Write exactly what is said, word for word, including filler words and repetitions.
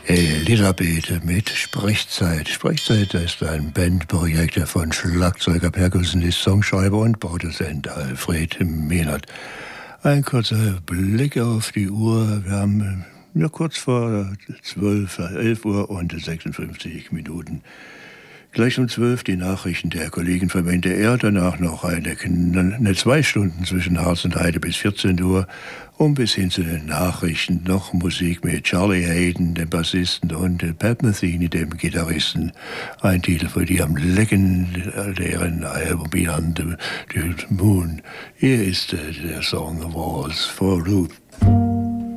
Elisabeth mit Sprechzeit. Sprechzeit ist ein Bandprojekt von Schlagzeuger, Perkussionist, Songschreiber und Produzent Alfred Mehnert. Ein kurzer Blick auf die Uhr. Wir haben ja kurz vor zwölf, elf Uhr und sechsundfünfzig Minuten. Gleich um zwölf die Nachrichten der Kollegen vom N D R, danach noch eine, eine zwei Stunden zwischen Harz und Heide bis vierzehn Uhr und bis hin zu den Nachrichten noch Musik mit Charlie Hayden, dem Bassisten, und Pat Metheny, dem Gitarristen. Ein Titel für die am legendären Album Beyond the, the Moon. Hier ist der Song Walls for Loop.